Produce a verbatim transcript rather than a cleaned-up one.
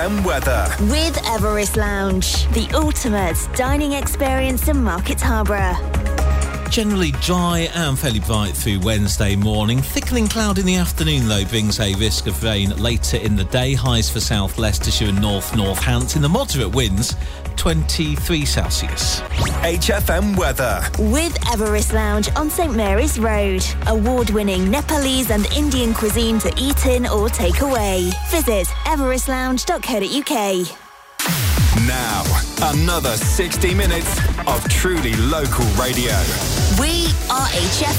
And weather. With Everest Lounge, the ultimate dining experience in Market Harborough. Generally dry and fairly bright through Wednesday morning. Thickening cloud in the afternoon, though, brings a risk of rain later in the day. Highs for South Leicestershire and North Northampton. The moderate winds, twenty-three Celsius. H F M weather. With Everest Lounge on St Mary's Road. Award-winning Nepalese and Indian cuisine to eat in or take away. Visit everest lounge dot co dot uk. Now, another sixty minutes of truly local radio. We are H F